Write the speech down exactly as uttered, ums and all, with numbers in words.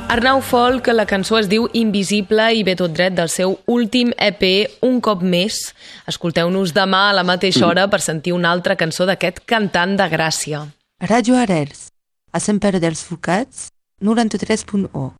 Arnau Folk, la cançó es diu Invisible i ve tot dret del seu últim E P, Un cop més. Escolteu-nos demà a la mateixa hora per sentir una altra cançó d'aquest cantant de Gràcia. Ràdio Arrels, a Sant Pere dels Forcats, noranta-tres punt u.